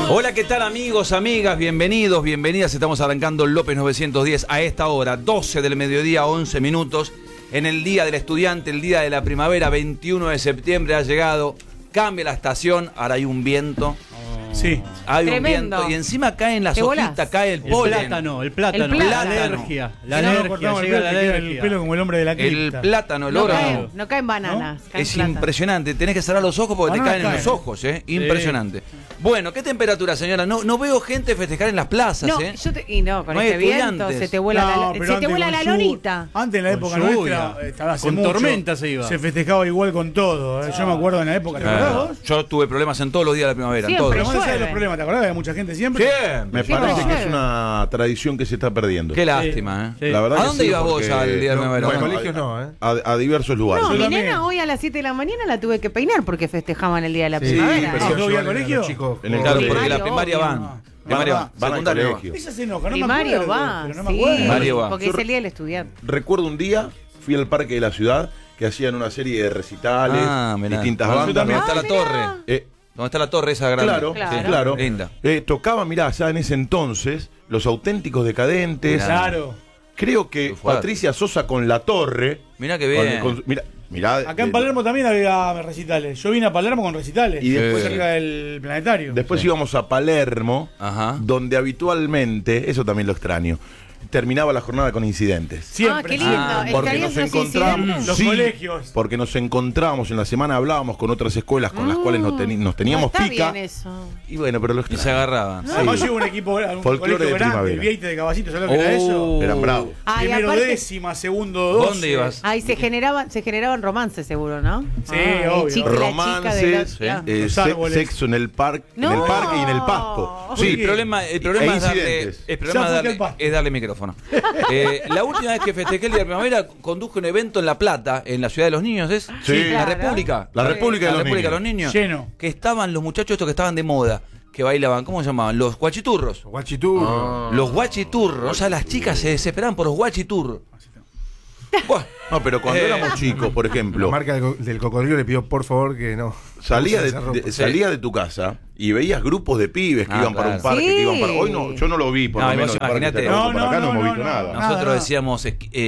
Hola, ¿qué tal amigos, amigas? Bienvenidos, bienvenidas. Estamos arrancando López 910 a esta hora, 12 del mediodía, 11 minutos. En el Día del Estudiante, el Día de la Primavera, 21 de septiembre ha llegado. Cambia la estación, ahora hay un viento. Sí. Hay Tremendo. un viento y encima caen las hojitas, cae el polen. El plátano, El la plátano. alergia. La No, alergia, cortamos el llega pelo, la que queda alergia. el pelo como el hombre de la El cripta. plátano, el No oro. no caen bananas. caen Es plátano. impresionante, tenés que cerrar los ojos porque te Bananas caen en los caen. ojos, impresionante. Bueno, ¿qué temperatura, señora? No veo gente festejar en las plazas, No, con No hay este viento estudiantes. se te vuela pero se te antes vuela con la lluvia. lonita. Antes en la época Con nuestra, lluvia. estaba hace Con mucho, tormenta se iba. Se festejaba igual con todo. Yo me acuerdo en la época, ¿te acordás vos? Yo tuve problemas en todos los días de la primavera, en Siempre. todos. Pero más allá de llueve. los problemas, ¿te acordás que había mucha gente siempre? Me Sí, parece no. que es una tradición que se está perdiendo. Qué lástima, Sí. La verdad ¿A que dónde sí, ibas vos porque- al día de la primavera? Bueno, colegios no, a diversos lugares. No, Yo mi también. nena hoy a las 7 de la mañana la tuve que peinar porque festejaban el día de la Sí, primavera. pero- ¿yo voy al colegio? En el Claro, colegio. porque la Primario, primaria obvio. van. Primaria van, Van al secundaria van. colegio. Ella se enoja, no me Primario acuerdo. va, Pero no me sí, acuerdo. Primario va. porque es el día del estudiante. Recuerdo un día, fui al parque de la ciudad, que hacían una serie de recitales, Mirá. distintas Bueno, bandas. también está la mirá. torre. ¿Dónde está la torre esa grande? Claro, Claro. claro. Linda. Tocaba, mirá, ya en ese entonces, Los Auténticos Decadentes. Mirá. Claro. Creo que Qué fuerte. Patricia Sosa con La Torre. Mirá que bien. Mirá, Acá en Palermo también había recitales. Yo vine a Palermo con recitales. Y después- cerca del planetario. Después íbamos a Palermo, Ajá. donde habitualmente, eso también lo extraño, terminaba la jornada con incidentes. Siempre. qué lindo. Porque ¿Estarían nos los encontramos, incidentes? Los colegios. porque nos encontrábamos en la semana, hablábamos con otras escuelas con las cuales nos teníamos No está pica. bien eso. Y bueno, pero lo Y se extraño. agarraban. Además yo iba a un equipo, un Folclore colegio de grande, primavera. el Vieite de Caballito, ¿sabes lo que era eso? Eran bravos. Ay, Primero aparte- décima, segundo 12. ¿Dónde ibas? Ay, se generaban romances seguro, ¿no? Sí, el obvio. chico y la chica de Romances, la- Los árboles. sexo en el parque, No. en el parque y en el pasto. Sí, Sí. el problema E es darle, incidentes. es darle micrófono. La última vez que festejé el Día de la Primavera conduje un evento en La Plata, en la ciudad de los niños, ¿es? Sí. La Claro. República. La República de los República de los Niños. Niños. Lleno. Que estaban los muchachos estos que estaban de moda, que bailaban, ¿cómo se llamaban? Los guachiturros. Guachiturro. Los guachiturros. O sea, las chicas se desesperaban por los guachiturros. Buah. No, pero cuando éramos chicos, por ejemplo, La marca del cocodrilo le pidió por favor que no. salía esa ropa. salía de tu casa y veías grupos de pibes que Ah, iban para claro. un parque, que iban para... Sí. Hoy no, yo no lo vi, por No, lo y vos menos. el parque imaginate- está acá, No, por acá no, no, hemos no, visto no. nada. Nosotros Nada. decíamos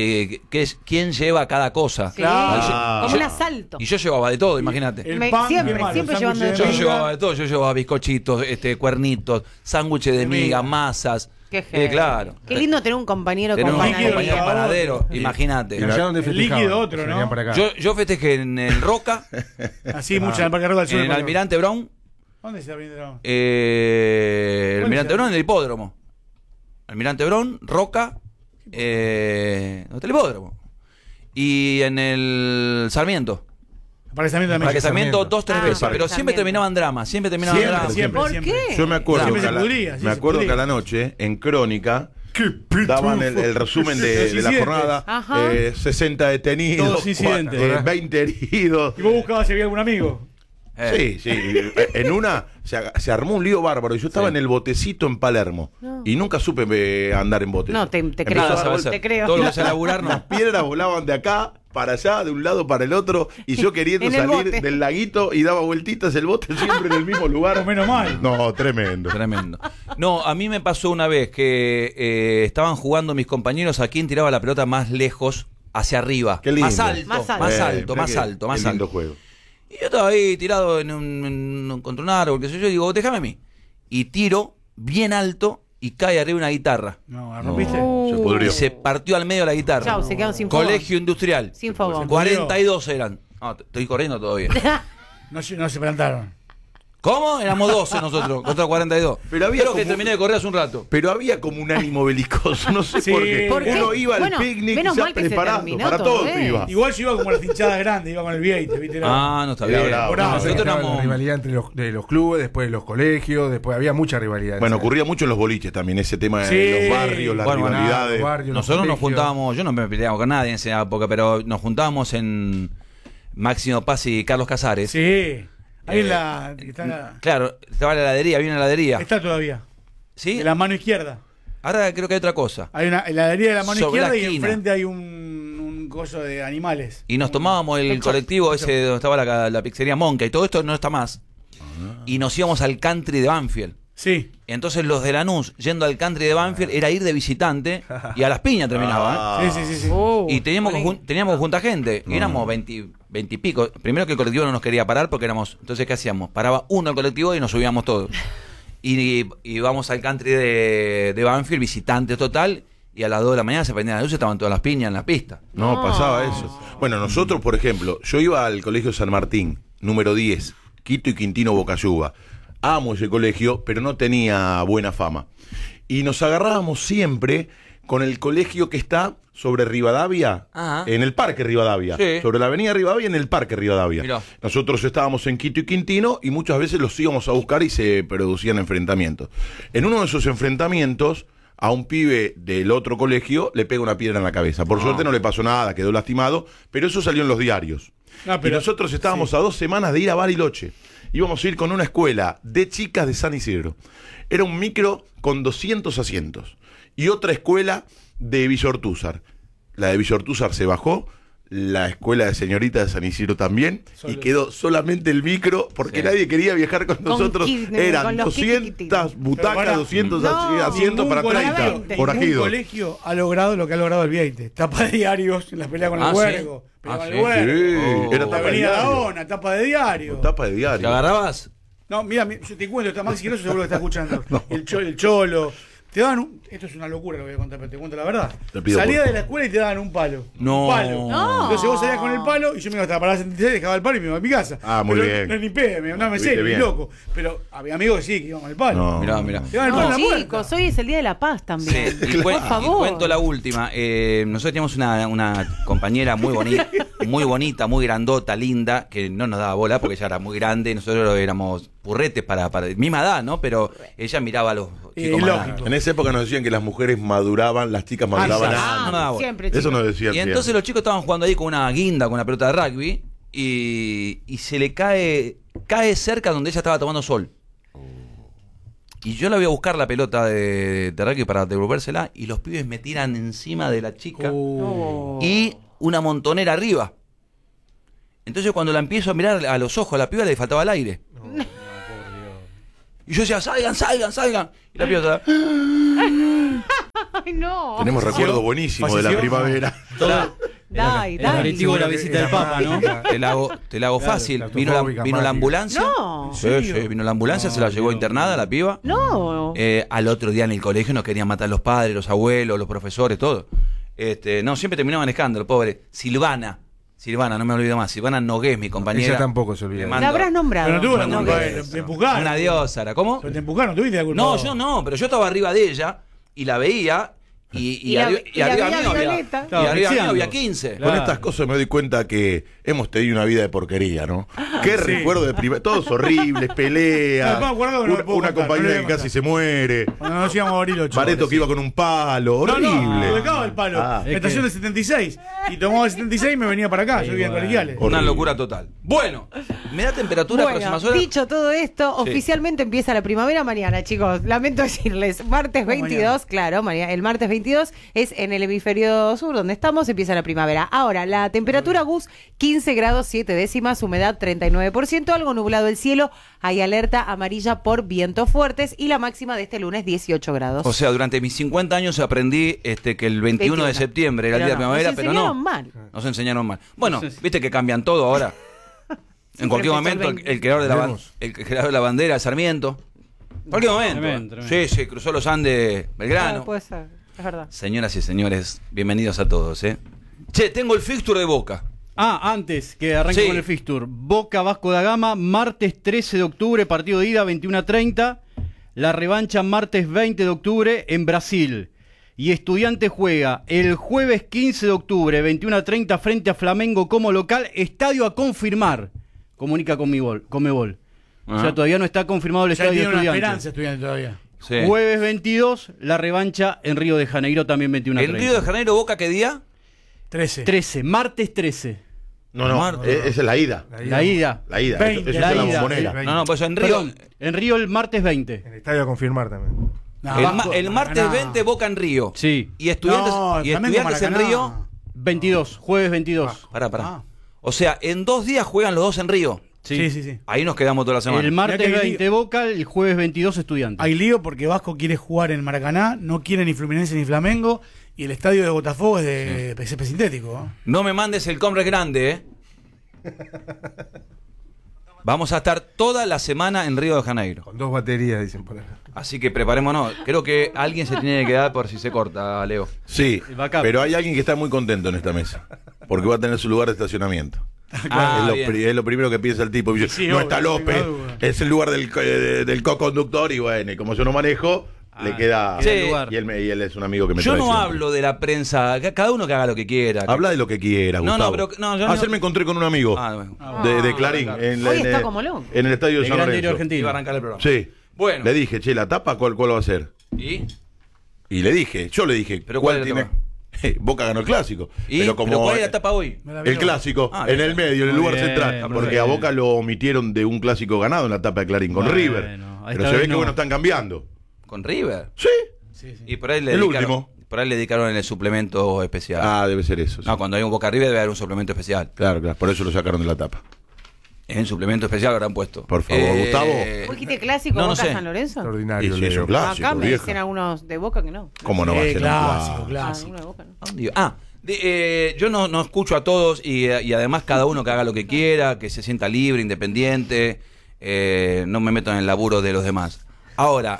quién lleva cada cosa. Sí, Claro. como un asalto. Y yo llevaba de todo, imagínate. El pan, siempre, qué malo, siempre sándwich llevando de de Yo todo. miga. llevaba de todo, yo llevaba bizcochitos, cuernitos, sándwiches de De miga, miga. masas. Qué genial. Claro. Qué lindo tener un compañero Tener con un líquido, compañero líquido. panadero, Y imagínate. allá donde El festejaban, líquido otro, se ¿no? venían para acá. Yo festejé en Roca, Así, mucho en el Parque Roca del Sur. en el Almirante Brown, ¿Dónde se Almirante Brown? el Almirante es? Brown en el hipódromo. Almirante Brown, Roca, ¿dónde está el hipódromo? Y en el Sarmiento. Aparecimiento de Para que México. Sarmiento 2-3 Ah, veces, Parque pero siempre Sarmiento. terminaban drama, siempre terminaban Siempre, drama. siempre, ¿Por siempre. qué? Yo me acuerdo, Siempre que se a, pudría, sí, me se acuerdo pudría. que a la noche, en Crónica, daban el resumen de la Incidentes. jornada, Ajá. 60 detenidos, Todos incidentes. 20 heridos. ¿Y vos buscabas si había algún amigo? Sí, sí. En una se armó un lío bárbaro. Y yo estaba Sí. en el botecito en Palermo. No. Y nunca supe andar en bote. No, te Empezó creo, a dar Nada sabe vueltas. hacer. te creo. Todo lo que sea laburar, Las no. piedras volaban de acá para allá, de un lado para el otro. Y yo queriendo En el salir bote. del laguito y daba vueltitas el bote siempre en el mismo lugar. O menos mal. No, tremendo. Tremendo. No, a mí me pasó una vez que estaban jugando mis compañeros a quién tiraba la pelota más lejos hacia arriba. Qué lindo. Más alto, Más alto. más alto, mirá más qué- alto, más qué lindo alto. juego. Y yo estaba ahí tirado contra un árbol, qué sé yo, y digo, déjame a mí. Y tiro bien alto y cae arriba una guitarra. No, ¿la No, rompiste? se pudrió. Y se partió al medio de la guitarra. Chau, se quedaron sin fogón. Colegio Industrial. Sin fogón. 42 eran. No, estoy corriendo todavía. No se plantaron. ¿Cómo? Éramos 12 nosotros, contra 42. Pero había Creo que como- terminé de correr hace un rato. Pero había como un ánimo belicoso, no sé Sí. por qué. ¿Por qué? Uno iba al Bueno, picnic menos ya mal que se preparado, terminó para todo todo bien. iba. Igual yo iba como las hinchadas grandes, iba con el Vieite, ¿viste? Ah, no está Era bien. bravo, bravo. Nosotros Estaba la éramos... rivalidad entre de los clubes, después de los colegios, después había mucha rivalidad. Bueno, O sea, ocurría mucho en los boliches también, ese tema de Sí. los barrios, las Bueno, rivalidades. los barrios, los Nosotros nos colegios. juntábamos, yo no me peleaba con nadie en esa época, pero nos juntábamos en Máximo Paz y Carlos Casares. Sí. Ahí en la. Claro, estaba la heladería, había una heladería. Está todavía. ¿Sí? De la mano izquierda. Ahora creo que hay otra cosa. Hay una heladería de la mano Sobre la izquierda y esquina. enfrente hay un coso de animales. Y nos tomábamos el Pet shop, colectivo pet ese donde estaba la pizzería Monca y todo esto no está más. Y nos íbamos al country de Banfield. Sí. Entonces los de Lanús, yendo al country de Banfield, era ir de visitante y a las piñas terminaba. Sí. Y teníamos junta gente, y éramos 20 y pico. Primero que el colectivo no nos quería parar porque éramos... Entonces, ¿qué hacíamos? Paraba uno el colectivo y nos subíamos todos. Y íbamos al country de Banfield, visitante total, y a las 2 de la mañana se prendían las luces, estaban todas las piñas en la pista. No, pasaba eso. Bueno, nosotros, por ejemplo, yo iba al Colegio San Martín, número 10, Quito y Quintino Bocayuba. Amo ese colegio, pero no tenía buena fama. Y nos agarrábamos siempre con el colegio que está sobre Rivadavia, en el Parque Rivadavia, sobre la avenida Rivadavia, en el Parque Rivadavia. Mirá. Nosotros estábamos en Quito y Quintino y muchas veces los íbamos a buscar y se producían enfrentamientos. En uno de esos enfrentamientos, a un pibe del otro colegio le pega una piedra en la cabeza. Por suerte no le pasó nada, quedó lastimado, pero eso salió en los diarios. Y nosotros estábamos a 2 semanas de ir a Bariloche. Íbamos a ir con una escuela de chicas de San Isidro. Era un micro con 200 asientos. Y otra escuela de Villa Ortúzar. La de Villa Ortúzar se bajó, la escuela de señoritas de San Isidro también, y quedó solamente el micro, porque nadie quería viajar con nosotros. Eran 200 butacas, 200 asientos para 30. Ningún colegio ha logrado lo que ha logrado el Vieite. Tapa de diarios en la pelea con el huergo. Era tapa de Avenida diario. Gaona, tapa de diario. Tapa de diario. ¿Te agarrabas? No, mira, yo te cuento, está Maxi Grosso seguro que está escuchando. El cholo. Te daban esto es una locura lo que voy a contar, pero te cuento la verdad. Salía de la escuela y te daban un palo. No. Un palo. No. Entonces vos salías con el palo y yo me iba hasta la parada 76, dejaba el palo y me iba a mi casa. Muy pero bien. No es ni pedo, no me sé, ni loco. Pero había amigos que sí, que iban con el palo. No. Mirá. Te daban el palo en la puerta. Chicos, hoy es el Día de la Paz también. Sí, Por y favor. cuento la última. Nosotros teníamos una compañera muy bonita, muy grandota, linda, que no nos daba bola porque ella era muy grande y nosotros éramos purretes para misma edad, ¿no? Pero ella miraba a los chicos más grandes. En esa época nos decían que las mujeres maduraban, las chicas maduraban no daba bola. Siempre, Eso chicos. nos decían. Y entonces los chicos estaban jugando ahí con una guinda, con una pelota de rugby, y se le cae cerca donde ella estaba tomando sol. Y yo la voy a buscar la pelota de rugby para devolvérsela, y los pibes me tiran encima de la chica y una montonera arriba. Entonces cuando la empiezo a mirar a los ojos a la piba le faltaba el aire. Y yo decía, salgan. Y la piba estaba... Ay, no. Tenemos recuerdos buenísimos de la primavera. Dai. El aperitivo de la visita del Papa, ¿no? Te la hago fácil. Vino la ambulancia. No. Sí, vino la ambulancia, se la llevó internada la piba. No. Al otro día en el colegio nos querían matar los padres, los abuelos, los profesores, todo. No, siempre terminaban en escándalo, pobre. Silvana, no me olvido más. Silvana Nogués, mi compañera. Ella tampoco se olvida. Le La mando- habrás nombrado. Pero no tuvo la No, culpa, que- te empujaron. Una diosa, ¿era? ¿Cómo? Pero te empujaron, tuviste la culpa. No, yo no, pero yo estaba arriba de ella y la veía y la- arriba y la arriba veía mío había, Violeta. y Estaba arriba mío asfixiando. había 15. Claro. Con estas cosas me doy cuenta que hemos tenido una vida de porquería, ¿no? Qué recuerdo de primavera. Todos horribles, peleas. No, me acuerdo que no lo puedo una contar, compañera no lo que voy a casi contar. se muere. Cuando nos íbamos a Bariloche. Bareto que iba con un palo. Horrible. No, lo dejaba el palo. Ah, Estación del 76. Y tomaba el 76 y me venía para acá. Yo vivía en Colegiales. Una locura total. Bueno, ¿me da temperatura próximas Bueno, horas? dicho todo esto, Sí. oficialmente empieza la primavera mañana, chicos. Lamento decirles, martes 22, mañana? claro, el martes 22 es en el hemisferio sur donde estamos, empieza la primavera. Ahora, la temperatura Gus, 15 grados 7 décimas, humedad 39%, algo nublado el cielo, hay alerta amarilla por vientos fuertes y la máxima de este lunes 18 grados. O sea, durante mis 50 años aprendí que el 21 de septiembre era el día de primavera, Nos pero no. enseñaron mal. Nos enseñaron mal. Bueno, viste que cambian todo ahora. En cualquier empezó el momento, 20. el creador de la Veremos. el creador de la bandera, Sarmiento. En cualquier momento. Tremendo. Sí, cruzó los Andes, Belgrano. Puede ser, es verdad. Señoras y señores, bienvenidos a todos, Che, tengo el fixture de Boca. Antes que arranque Sí. con el fixture. Boca Vasco da Gama, martes 13 de octubre, partido de ida, 21:30. La revancha martes 20 de octubre en Brasil. Y Estudiantes juega el jueves 15 de octubre, 21:30, frente a Flamengo como local. Estadio a confirmar, comunica Conmebol. O sea, todavía no está confirmado el Ya estadio de tiene una Estudiantes. esperanza estudiante todavía. Sí. Jueves 22, la revancha en Río de Janeiro, también 21:30. ¿En Río de Janeiro, Boca qué día? 13. 13, martes 13. No, Martes. esa es la ida. La ida. La ida. 20, Eso la es la ida. bombonera. No, pues en Río. Perdón, en Río el martes 20. En el estadio a confirmar también. No, El martes Maracaná. 20, Boca en Río. Sí. Y Estudiantes, No, y Flamengo, estudiantes en Maracaná. Río. 22, jueves 22. Pará. Ah. O sea, en 2 días juegan los dos en Río. Sí. Ahí nos quedamos toda la semana. El martes Mirá que 20 Boca, el jueves 22 Estudiantes. Hay lío porque Vasco quiere jugar en Maracaná, no quiere ni Fluminense ni Flamengo, y el estadio de Botafogo es de césped sintético. No me mandes el Comres grande, Vamos a estar toda la semana en Río de Janeiro. Con 2 baterías, dicen por ahí. Así que preparémonos. Creo que alguien se tiene que quedar por si se corta, Leo. Sí, El backup. pero hay alguien que está muy contento en esta mesa. Porque va a tener su lugar de estacionamiento. Bien. Es lo primero que piensa el tipo. Dice, Sí, no obvio, está no López, tengo duda. es el lugar del co-conductor. Y bueno, y como yo no manejo, le queda. Sí. el lugar. Y él es un amigo que me Yo trae no siempre. hablo de la prensa. Cada uno que haga lo que quiera. Habla de lo que quiera, No, Gustavo. no, pero no, yo no- Ayer me encontré con un amigo Bueno. de Clarín. Hoy está como loco. En el estadio de El San Gran Diario Lorenzo. Argentino. Iba a arrancar el programa. Sí. Bueno. Le dije, che, la tapa, ¿cuál va a ser? ¿Y? Y le dije, ¿Pero cuál es la tiene? Boca ganó el clásico. ¿Y? Pero como ¿Pero cuál es la etapa hoy? el clásico, Ah, en bien. el medio, en el Muy lugar bien, central. muy Porque a bien. Boca lo omitieron de un clásico ganado en la etapa de Clarín con Bueno, River. esta Pero se vez ve que no. bueno, están cambiando. ¿Con River? Sí. Y por ahí le El dedicaron, último. por ahí le dedicaron el suplemento especial. Ah, debe ser eso. sí. No, cuando hay un Boca River debe haber un suplemento especial. Claro, por eso lo sacaron de la tapa. En el suplemento especial lo habrán puesto. Por favor, Gustavo. ¿Vos dijiste clásico no Boca sé. San Lorenzo? Extraordinario. Y sí, es Leo. un clásico, Acá me vieja. dicen algunos de Boca que no. ¿Cómo no va a ser un Clásico, clásico? clásico. Algunos de Boca no. ¿A dónde iba? Yo no escucho a todos y además cada uno que haga lo que quiera, que se sienta libre, independiente, no me meto en el laburo de los demás. Ahora,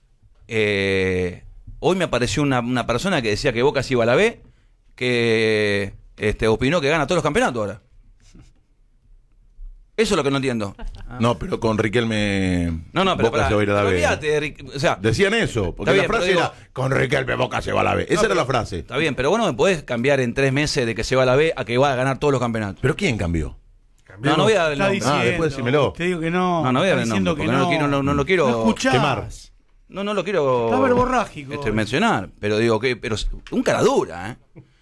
hoy me apareció una persona que decía que Boca se iba a la B, que opinó que gana todos los campeonatos ahora. Eso es lo que no entiendo. No, pero con Riquelme No, pero Boca se va a ir a la B. olvídate, o sea, Decían eso, porque Está bien, la frase pero digo- era con Riquelme Boca se va a la B. Esa era la frase. está bien, pero bueno, me podés cambiar en 3 meses de que se va a la B a que va a ganar todos los campeonatos. ¿Pero quién cambió? No voy a dar el Está nombre. diciendo. después decímelo. Te digo que no. No voy a dar está el diciendo nombre, que porque no lo quiero No escuchás. quemar. No lo quiero. Está verborrágico. Mencionar, pero digo que. Pero un cara dura,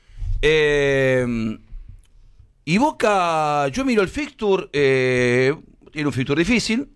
Y Boca, yo miro el fixture, tiene un fixture difícil.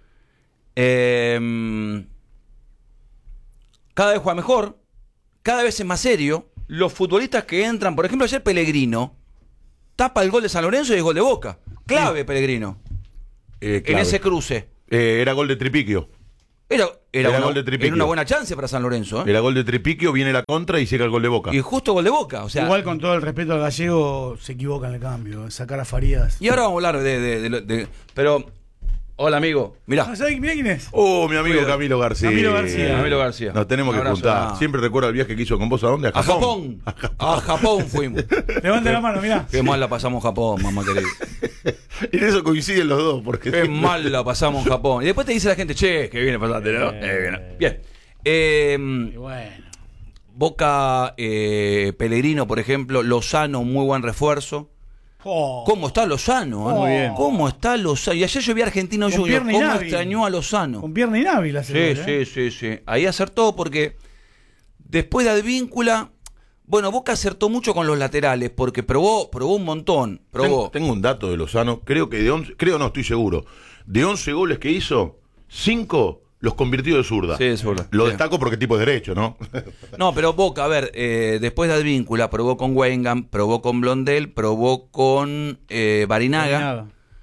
Cada vez juega mejor, cada vez es más serio. Los futbolistas que entran, por ejemplo, ayer Pellegrino tapa el gol de San Lorenzo y el gol de Boca. Clave, Pellegrino. En Clave. ese cruce. Era gol de Tripiquio. Era gol de Tripiquio. era una buena chance para San Lorenzo. Era gol de Tripiquio, viene la contra y llega el gol de Boca. Y justo gol de Boca. O sea, Igual con todo el respeto al gallego, se equivoca en el cambio. Sacar a Farías. y ahora vamos a hablar pero, hola amigo, mirá. ¿Sabés quién es? Oh, mi amigo Cuidado. Camilo García. Camilo García. Nos tenemos Un que abrazo. juntar. Siempre recuerdo el viaje que hizo con vos. ¿A dónde? A Japón. A Japón fuimos. Levanta la mano, mirá. Qué mal la pasamos en Japón, mamá querida. En eso coinciden los dos. Porque Qué mal la pasamos en Japón. Y después te dice la gente, che, que viene pasante, ¿no? Bien. Y bueno. Boca, Pellegrino, por ejemplo, Lozano, muy buen refuerzo. Oh. ¿Cómo está Lozano? Muy bien. ¿Cómo está Lozano? Y ayer yo vi a Argentino Con Junior. pierna ¿Cómo inhábil. extrañó a Lozano? Con pierna inhábil hace el gol, Sí. Ahí acertó porque después de Advíncula, bueno, Boca acertó mucho con los laterales porque probó un montón. Tengo un dato de Lozano. Creo que no estoy seguro. De 11 goles que hizo, 5 los convirtió de zurda. Sí, de zurda. Lo Sí. destaco porque tipo de derecho, ¿no? No, pero Boca, a ver, después de Advíncula, probó con Weingam, probó con Blondel, probó con Barinaga.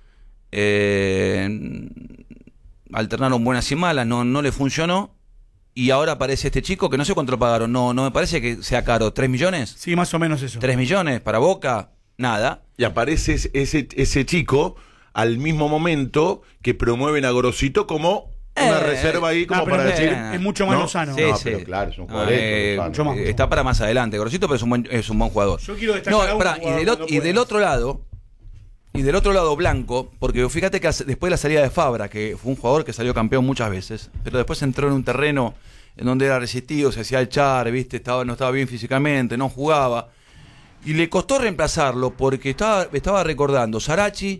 Alternaron buenas y malas, no le funcionó. Y ahora aparece este chico que no sé cuánto lo pagaron. No me parece que sea caro. ¿3 millones? Sí, más o menos eso. 3 millones para Boca, nada. Y aparece ese chico al mismo momento que promueven a Gorosito como una reserva ahí, como No, pero para es, decir. es mucho más ¿no? Lozano. Sí, No, sí. pero claro, es un Ah, jugador. mucho más. está para más adelante, Grosito, pero es un buen jugador. Yo quiero destacar a No, un pará, jugador cuando y del pueda. otro lado Blanco, porque fíjate que después de la salida de Fabra, que fue un jugador que salió campeón muchas veces, pero después entró en un terreno en donde era resistido, se hacía el char, ¿viste? No estaba bien físicamente, no jugaba. Y le costó reemplazarlo porque estaba recordando Sarachi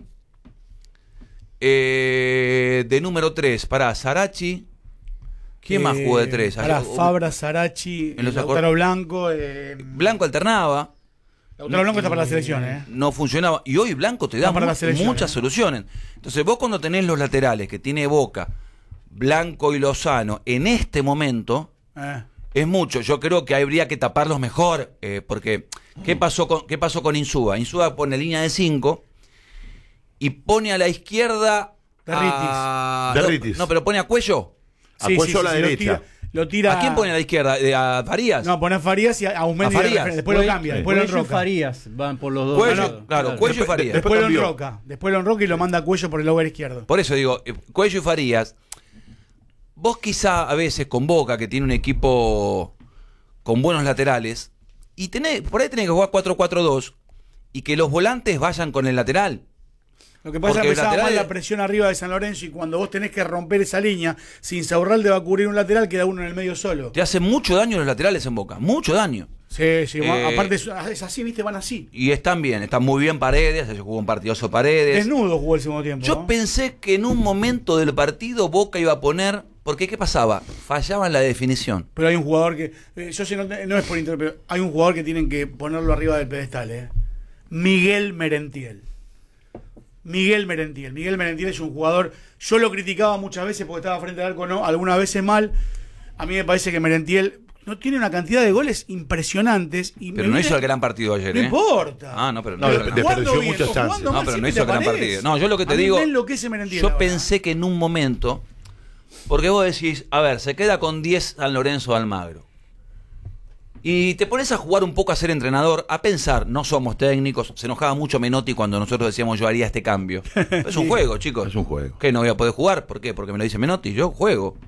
de número 3. Sarachi. ¿Quién más jugó de 3? Fabra, Sarachi, En los Lautaro Blanco. Blanco alternaba. Lautaro Blanco está para la selección, No funcionaba. Y hoy Blanco te da Está para la selección, muchas soluciones. Entonces vos cuando tenés los laterales que tiene Boca, Blanco y Lozano, en este momento es mucho. Yo creo que habría que taparlos mejor. Porque, ¿qué pasó con Insúa? Insúa pone línea de 5 y pone a la izquierda Derritis. No, pero pone a Cuello. A Cuello a la derecha. Lo tira. ¿A quién pone a la izquierda? ¿A Farías? No, pone a Farías y a Aumendi. A Farías. Después lo cambia. Después lo Cuello y enroca. Farías van por los dos. Cuello, claro, Cuello y Farías. Después lo cambió. enroca. Después lo enroca y lo manda a Cuello por el over izquierdo. Por eso digo, Cuello y Farías. Vos quizá a veces con Boca, que tiene un equipo con buenos laterales, y por ahí tenés que jugar 4-4-2 y que los volantes vayan con el lateral. Lo que pasa es Porque que empezaba lateral mal es- la presión arriba de San Lorenzo y cuando vos tenés que romper esa línea, sin Insaurralde va a cubrir un lateral, queda uno en el medio solo. Te hacen mucho daño los laterales en Boca, mucho daño. Sí, aparte es así, viste, van así. Y están muy bien Paredes, se jugó un partidazo Paredes. Desnudo jugó el segundo tiempo. Yo ¿no? pensé que en un momento del partido Boca iba a poner, porque ¿qué pasaba? Fallaba en la definición. Pero hay un jugador que, yo sé, no es por interés, pero hay un jugador que tienen que ponerlo arriba del pedestal, Miguel Merentiel. Miguel Merentiel es un jugador, yo lo criticaba muchas veces porque estaba frente al arco, no, algunas veces mal. A mí me parece que Merentiel no tiene una cantidad de goles impresionantes. Y Pero no hizo el gran partido ayer, No importa. Ah, no, pero No, no. desperdició Jugando bien, muchas o chances. jugando No, mal, pero no siempre hizo te gran aparece. partido. No, yo lo que te A mí digo, me enloquece Merentiel, yo la verdad. pensé que en un momento, porque vos decís, a ver, se queda con 10 San Lorenzo de Almagro. Y te pones a jugar un poco a ser entrenador, a pensar, no somos técnicos, se enojaba mucho Menotti cuando nosotros decíamos yo haría este cambio. Es un juego, chicos. Es un juego. ¿Qué, no voy a poder jugar? ¿Por qué? Porque me lo dice Menotti, yo juego.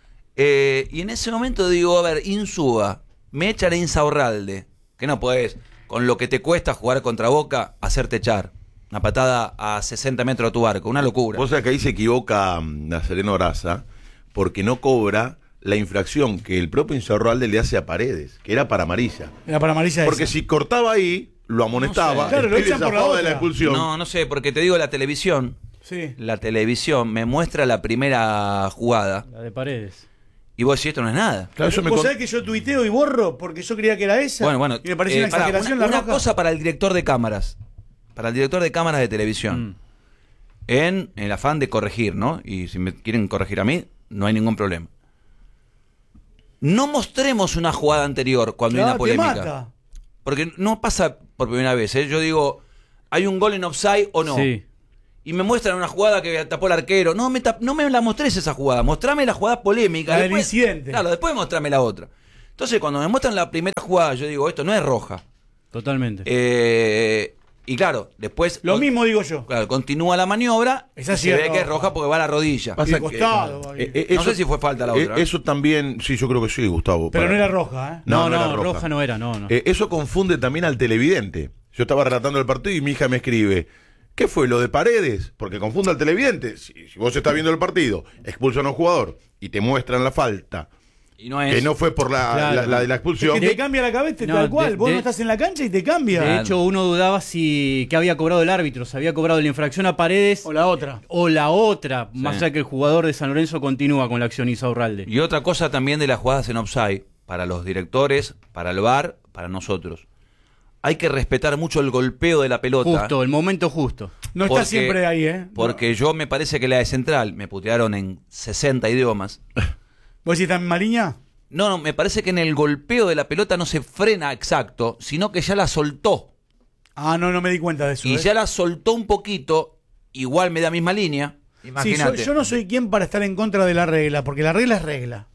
Y en ese momento digo, a ver, Insúa, me echan a Insaurralde, que no podés, con lo que te cuesta jugar contra Boca, hacerte echar. Una patada a 60 metros de tu arco, una locura. Vos sabés que ahí se equivoca Nazareno Graza porque no cobra la infracción que el propio Insaurralde le hace a Paredes, que era para amarilla. Era para amarilla Porque esa. si cortaba ahí, lo amonestaba, No sé. Claro, lo el pibe echan por la zafaba de la otra. expulsión. No sé, porque te digo, la televisión Sí. me muestra la primera jugada La de Paredes. y vos decís, esto no es nada. Claro, eso me ¿Vos con- sabés que yo tuiteo y borro porque yo creía que era esa? Bueno, Y me pareció una pará, exageración una la roja. cosa para el director de cámaras, de televisión, en el afán de corregir, ¿no? Y si me quieren corregir a mí, no hay ningún problema. No mostremos una jugada anterior cuando hay una Claro, te polémica. mata. Porque no pasa por primera vez, ¿eh? Yo digo, ¿hay un gol en offside o no? Sí. Y me muestran una jugada que tapó el arquero. No me la mostrés esa jugada. Mostrame la jugada polémica. La del incidente. Claro, después mostrame la otra. Entonces, cuando me muestran la primera jugada, yo digo, esto no es roja. Totalmente. Y claro, después... Lo mismo digo yo. Claro, continúa la maniobra Esa y sí se es ve que es roja. roja porque va a la rodilla. Y de costado, ahí. No sé si fue falta la otra. Eso también, sí, yo creo que sí, Gustavo. Pero para- no era roja, ¿eh? No, no, era roja no era, no. Eso confunde también al televidente. Yo estaba relatando el partido y mi hija me escribe, ¿qué fue lo de Paredes? Porque confunde al televidente. Si vos estás viendo el partido, expulsan a un jugador y te muestran la falta, Y no es... que no fue por Claro. la de la Es expulsión. que te cambia la cabeza No, tal cual. Vos de- no estás en la cancha y te cambia. De hecho, uno dudaba si que había cobrado el árbitro, si había cobrado la infracción a Paredes O la otra. o la otra, Sí. más allá que el jugador de San Lorenzo continúa con la acción Insaurralde. Y otra cosa también de las jugadas en offside, para los directores, para el VAR, para nosotros. Hay que respetar mucho el golpeo de la pelota. Justo, el momento justo. No está Porque- siempre ahí, ¿eh? Porque yo me parece que la de Central me putearon en 60 idiomas. ¿Vos decís esta misma línea? No, me parece que en el golpeo de la pelota no se frena exacto, sino que ya la soltó. Ah, no me di cuenta de eso. Y ¿eh? ya la soltó un poquito, igual me da misma línea. Sí, Imagínate. yo no soy quien para estar en contra de la regla, porque la regla es regla.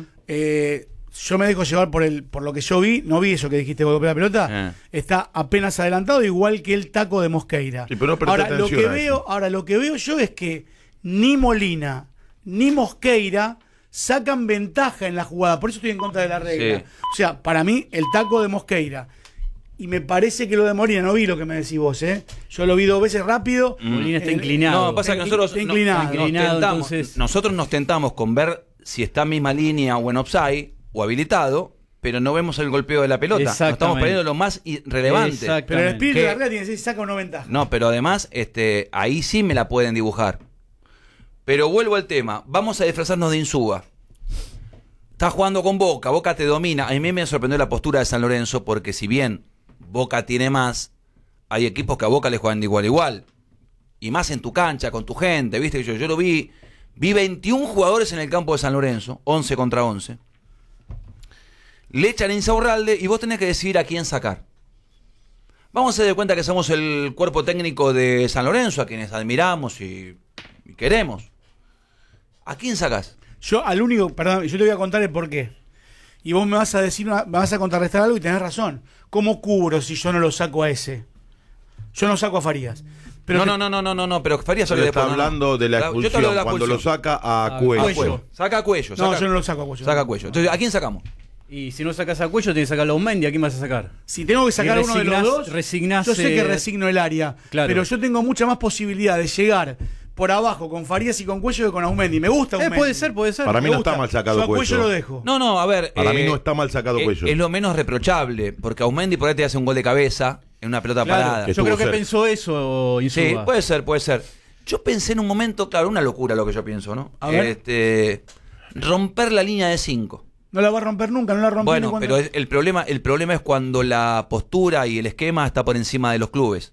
Yo me dejo llevar por lo que yo vi, no vi eso que dijiste golpe la pelota, está apenas adelantado, igual que el taco de Mosqueira. Sí, pero no presté atención a eso. Ahora, lo que veo yo es que ni Molina ni Mosqueira sacan ventaja en la jugada, por eso estoy en contra de la regla. Sí. O sea, para mí, el taco de Mosqueira. Y me parece que lo de Molina, no vi lo que me decís vos, ¿eh? Yo lo vi 2 veces rápido. Molina está El- inclinado. No, pasa que nosotros Está inclinado. nos Inclinado, tentamos- entonces- nosotros nos tentamos con ver si está en misma línea o en offside o habilitado, pero no vemos el golpeo de la pelota. Nos estamos Exactamente. perdiendo lo más relevante. Exacto. Pero el espíritu de la ¿Qué? regla tiene que ser saca o no ventaja. No, pero además, ahí sí me la pueden dibujar. Pero vuelvo al tema. Vamos a disfrazarnos de Insúa. Estás jugando con Boca, Boca te domina. A mí me sorprendió la postura de San Lorenzo, porque si bien Boca tiene más, hay equipos que a Boca le juegan de igual a igual. Y más en tu cancha, con tu gente, ¿viste? Yo lo vi 21 jugadores en el campo de San Lorenzo, 11 contra 11. Le echan a Insaurralde y vos tenés que decidir a quién sacar. Vamos a hacer de cuenta que somos el cuerpo técnico de San Lorenzo, a quienes admiramos y queremos. ¿A quién sacás? Yo al único, perdón, yo te voy a contar el por qué. Y vos me vas a decir, me vas a contrarrestar algo y tenés razón. ¿Cómo cubro si yo no lo saco a ese? Yo no saco a Farías. Pero No, pero Farías Pero está hablando de la Yo te expulsión, hablo de la cuando lo expulsión. saca a Cuello. Saca a Cuello. No, yo no lo saco a Cuello. Saca a Cuello. Entonces, ¿a quién sacamos? Y si no sacas a Cuello, tienes que sacar a Aumendi. ¿A quién vas a sacar? Si tengo que sacar Y uno de los dos, resignás, yo sé que resigno el área. Claro. Pero yo tengo mucha más posibilidad de llegar por abajo con Farías y con Cuello que con Aumendi. Me gusta Aumendi. Puede ser. Para mí Me no gusta. está mal sacado Yo a Cuello Cuello. lo dejo. No, a ver. Para mí no está mal sacado Cuello. Es lo menos reprochable, porque Aumendi por ahí te hace un gol de cabeza en una pelota Claro, parada. Que yo creo que estuvo pensó eso Insúa. Sí, puede ser. Yo pensé en un momento, claro, una locura lo que yo pienso, ¿no? A ver. Romper la línea de 5. No la va a romper nunca, no la rompió ni Bueno, cuando... pero el problema es cuando la postura y el esquema está por encima de los clubes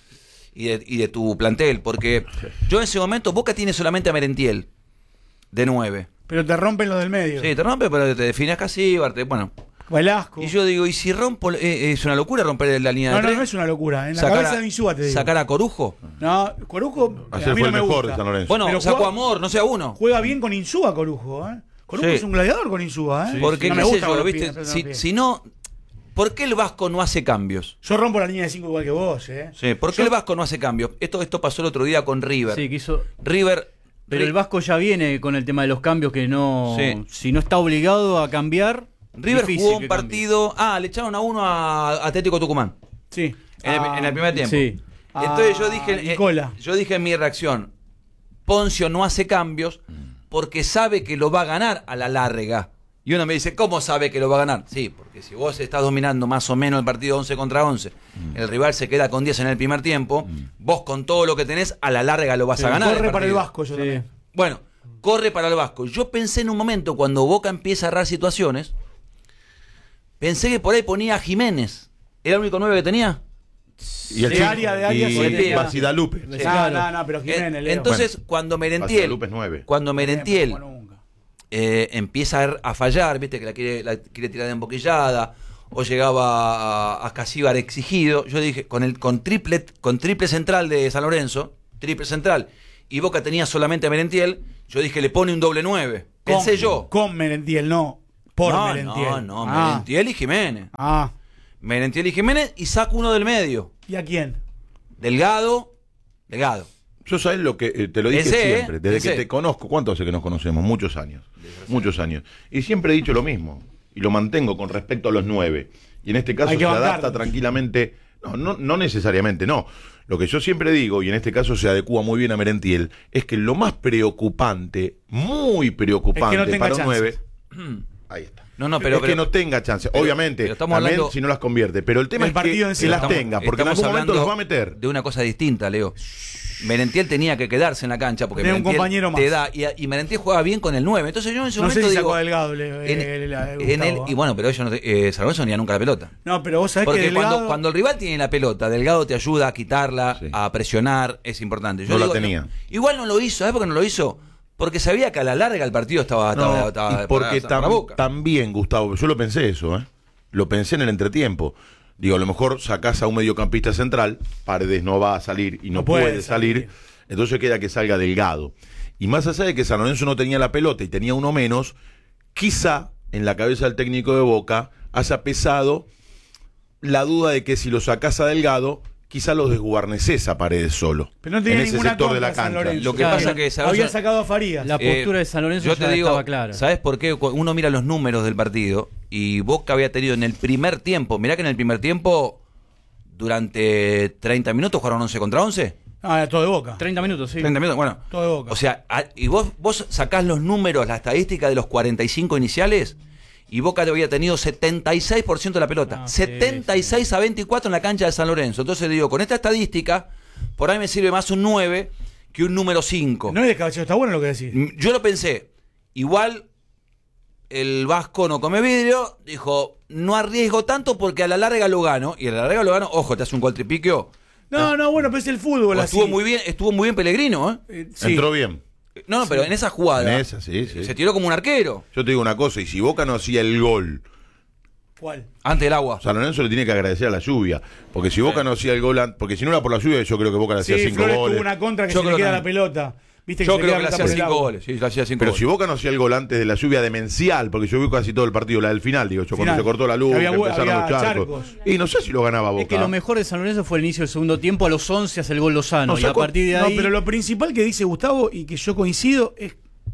y de tu plantel, porque yo en ese momento, Boca tiene solamente a Merentiel de 9. Pero te rompen los del medio. Sí, te rompe, pero te defines casi, bueno. Velasco. Y yo digo, ¿y si rompo? Es una locura romper la línea de 3. No es una locura. En la cabeza de Insúa te digo. ¿Sacar a Corujo? No, Corujo Ayer a mí fue no el me mejor gusta. de San Lorenzo. Bueno, Pero sacó juega- Amor, no sea uno. Juega bien con Insúa Corujo, ¿eh? Corujo Sí. es un gladiador con Insúa, ¿eh? Porque, no qué me sé gusta yo, con los ¿viste? pies, Si no, ¿por qué el Vasco no hace cambios? Yo rompo la línea de 5 igual que vos, ¿eh? Sí, ¿por qué el Vasco no hace cambios? Esto pasó el otro día con River. Sí, quiso. River. Pero el Vasco ya viene con el tema de los cambios que no. Sí. Si no está obligado a cambiar. River difícil jugó un que cambie. partido. Le echaron a uno a Atlético Tucumán. Sí. En el primer tiempo. Sí. Entonces yo dije. Nicola. Yo dije en mi reacción: Poncio no hace cambios porque sabe que lo va a ganar a la larga. Y uno me dice, ¿cómo sabe que lo va a ganar? Sí, porque si vos estás dominando más o menos el partido 11 contra 11, el rival se queda con 10 en el primer tiempo, vos con todo lo que tenés, a la larga lo vas a ganar. Corre para el partido. Vasco yo Sí. también. Bueno, corre para el Vasco. Yo pensé en un momento, cuando Boca empieza a errar situaciones, pensé que por ahí ponía a Jiménez. ¿Era el único 9 que tenía? Y el De chico- área, y sí. Basidalupe. No, pero Jiménez, Leo. Entonces, cuando Merentiel, Basidalupe es 9. cuando Merentiel Como nunca. empieza a fallar, viste que la quiere tirar de emboquillada, o llegaba a Casíbar exigido, yo dije, con triple central de San Lorenzo, triple central, y Boca tenía solamente a Merentiel, yo dije, le pone un doble 9. Pensé yo. Con Merentiel, no. Por no, Merentiel. no, Merentiel y Jiménez. Ah. Merentiel y Jiménez, y saco uno del medio. ¿Y a quién? Delgado. Yo sabes lo que te lo dije Ese, siempre, desde ese. que te conozco. ¿Cuánto hace que nos conocemos? Muchos años. Y siempre he dicho lo mismo. Y lo mantengo con respecto a los 9. Y en este caso Hay se que adapta bancarlos. tranquilamente. No necesariamente, no. Lo que yo siempre digo, y en este caso se adecua muy bien a Merentiel, es que lo más preocupante, muy preocupante Es que no tenga para un chances. 9. Ahí está. Pero es que no tenga chance. Obviamente, pero estamos también hablando- si no las convierte. Pero el tema El es partido que en sí. se las Estamos- tenga, porque en estamos algún momento hablando los va a meter. de una cosa distinta, Leo. Merentiel tenía que quedarse en la cancha porque Tenía un Merentiel compañero más. te da y Merentiel juega bien con el 9. Entonces yo en ese No sé momento si digo sacó a Delgado en él, y bueno, pero ellos no, San Lorenzo no tenía nunca la pelota. No, pero vos sabés que Porque Delgado... cuando el rival tiene la pelota, Delgado te ayuda a quitarla, Sí. a presionar, es importante. No la tenía. Igual no lo hizo, ¿sabes por qué no lo hizo? Porque sabía que a la larga el partido estaba Y porque para Boca. también, Gustavo, yo lo pensé eso, lo pensé en el entretiempo. Digo, a lo mejor sacás a un mediocampista central, Paredes no va a salir y no puede salir, entonces queda que salga Delgado. Y más allá de que San Lorenzo no tenía la pelota y tenía uno menos, quizá en la cabeza del técnico de Boca haya pesado la duda de que si lo sacás a Delgado, quizá lo desguarneces a Paredes solo. Pero no tenía en ese ninguna sector de contra la San cancha. Lorenzo. Lo que Claro. pasa que San Había Lorenzo- sacado a Farías. La postura de San Lorenzo yo ya te digo, estaba clara. ¿sabes por qué? Uno mira los números del partido y Boca había tenido en el primer tiempo, mirá que en el primer tiempo, durante 30 minutos jugaron 11 contra 11. Ah, todo de Boca. 30 minutos, sí. 30 minutos, bueno. Todo de Boca. O sea, y vos sacás los números, la estadística de los 45 iniciales y Boca había tenido 76% de la pelota. Ah, 76 a 24 en la cancha de San Lorenzo. Entonces digo, con esta estadística, por ahí me sirve más un 9 que un número 5. No es descabellado, está bueno lo que decís. Yo lo pensé. Igual el Vasco no come vidrio, dijo, no arriesgo tanto porque a la larga lo gano. Y a la larga lo gano, ojo, te hace un gol tripiquio. No, bueno, pero es el fútbol así. Estuvo muy bien Pellegrino, ¿eh? Sí. Entró bien. No, pero en esa jugada En esa, sí. se tiró como un arquero. Yo te digo una cosa, y si Boca no hacía el gol ¿Cuál? Antes del agua. San Lorenzo le tiene que agradecer a la lluvia. Porque si Boca no hacía el gol, porque si no era por la lluvia, yo creo que Boca le hacía Sí, 5 Flores goles. tuvo una contra que Yo se le creo queda la también. pelota. ¿Viste Yo se creo queda que le la hacía pelota por el 5 agua? goles. Sí, le hacía 5 Pero goles. si Boca no hacía el gol antes de la lluvia demencial, porque yo vi casi todo el partido, la del final, digo yo, cuando Final. se cortó la luz, Había que empezaron había los charcos. charcos. Y no sé si lo ganaba Boca. Es que lo mejor de San Lorenzo fue el inicio del segundo tiempo. A los 11 hace el gol Lozano. No, Y a sacó- partir de No, ahí. pero lo principal que dice Gustavo y que yo coincido es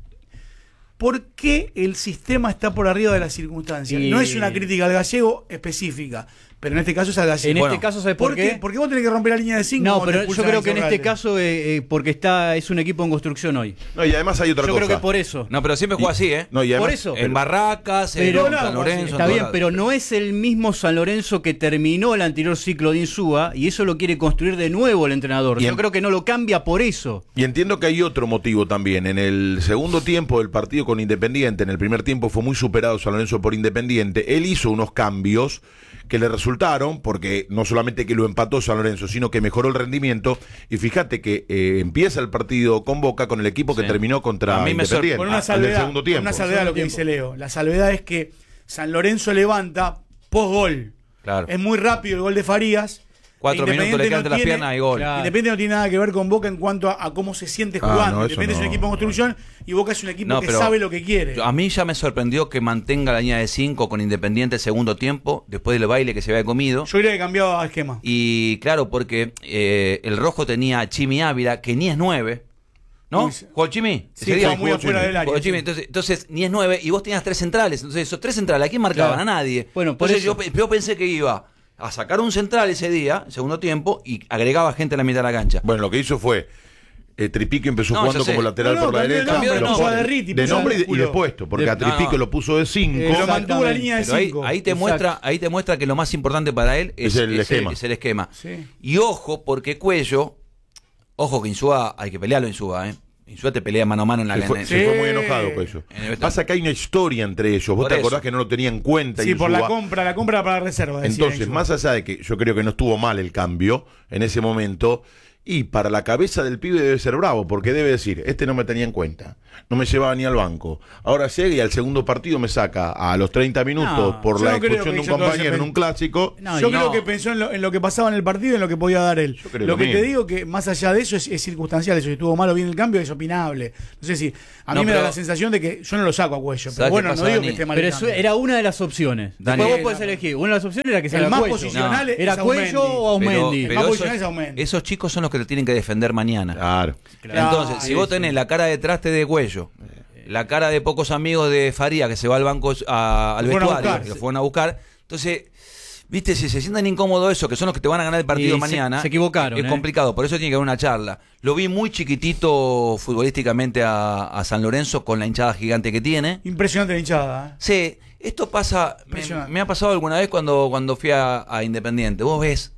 ¿por qué el sistema está por arriba de las circunstancias? Y- No es una crítica al gallego específica, pero en este caso es al gallego. En Bueno, este caso, ¿sabes por qué? Porque vos tenés que romper la línea de 5. No, pero yo creo que en este caso, porque es un equipo en construcción hoy. No, y además hay otra Yo cosa. creo que por eso. No, pero siempre juega así, ¿eh? No, y además- Por eso. En Barracas, en Pero San Lorenzo. en está todos bien, lados. pero no es el mismo San Lorenzo que terminó el anterior ciclo de Insúa y eso lo quiere construir de nuevo el entrenador. Y Yo en- creo que no lo cambia por eso. Y entiendo que hay otro motivo también. En el segundo tiempo del partido con Independiente, en el primer tiempo fue muy superado San Lorenzo por Independiente. Él hizo unos cambios que le resultaron, porque no solamente que lo empató San Lorenzo, sino que mejoró el rendimiento. Y fíjate que empieza el partido con Boca con el equipo que Sí. terminó contra A mí me Independiente. Con una en salvedad, el segundo tiempo. con una salvedad lo que dice Leo. La salvedad es que San Lorenzo levanta post-gol. Claro. Es muy rápido el gol de Farías. 4 minutos le Independiente quedan de las tiene- piernas y gol. Claro. Independiente no tiene nada que ver con Boca en cuanto a cómo se siente Ah, jugando. no, eso Independiente es un no. equipo en construcción y Boca es un equipo No, que pero sabe lo que quiere. A mí ya me sorprendió que mantenga la línea de 5 con Independiente segundo tiempo, después del baile que se había comido. Yo diría que cambiaba esquema. Y claro, porque el rojo tenía a Chimi Ávila, que ni es 9. ¿no? Uy, ¿Jugó el Chimi? Sí, Ese día jugó muy jugó afuera Chimi. del área, Jugó Chimi. sí. Entonces, ni es 9 y vos tenías 3 centrales. Entonces, esos 3 centrales, ¿a quién marcaban? Claro. A nadie. Bueno, por Entonces, eso. yo pensé que iba a sacar un central ese día, en segundo tiempo, y agregaba gente a la mitad de la cancha. Bueno, lo que hizo fue. Tripique empezó No, jugando ya sé. como lateral No, por la cambió de derecha. nombre, lo puso pone a Derriti, de puso a nombre y de Músculo. puesto, porque a No, Tripique no. lo puso de 5. Lo mantuvo la línea de Pero ahí, 5. ahí te Exacto. muestra que lo más importante para él Es el esquema. es el esquema. Sí. Y ojo, porque Cuello, ojo que Insúa, hay que pelearlo Insúa, ¿eh? Insúa te pelea mano a mano en la Se fue, en- se fue muy enojado con eso. En el- Pasa que hay una historia entre ellos. Vos Por te eso. acordás que no lo tenía en cuenta. Sí, por la Insúa. compra para la reserva. decía Entonces, Insúa. más allá de que yo creo que no estuvo mal el cambio en ese momento, y para la cabeza del pibe debe ser bravo, porque debe decir, este no me tenía en cuenta, no me llevaba ni al banco. Ahora llega y al segundo partido me saca a los 30 minutos No, por yo la no creo expulsión que de un hizo todo ese compañero en un clásico. No, Yo y creo no. que pensó en lo que pasaba en el partido y en lo que podía dar él. Yo creo Lo lo que te mismo. digo que más allá de eso es circunstancial. Eso, si estuvo mal o bien el cambio es opinable. No sé si a mí No, me da pero- la sensación de que yo no lo saco a Cuello. ¿Sabes Pero qué bueno, pasa, no digo Dani? que esté mal Pero el eso cambio. era una de las opciones. Dani, Después vos podés elegir. Una de las opciones era que sea El más Cuello. posicional Era es Cuello o Aumendi. Aumendi. El más posicional es Aumendi. esos chicos son los que te tienen que defender mañana. Claro. Entonces, si vos tenés la cara de traste de Cuello, la cara de pocos amigos de Faría, que se va al banco al Lo fueron a vestuario, buscar, que lo sí. fueron a buscar, entonces, viste, si se sientan incómodos eso, que son los que te van a ganar el partido Y mañana, se equivocaron, es complicado, por eso tiene que haber una charla. Lo vi muy chiquitito futbolísticamente a San Lorenzo con la hinchada gigante que tiene. Impresionante la hinchada. Sí, esto pasa, Impresionante. me ha pasado alguna vez cuando fui a Independiente. Vos ves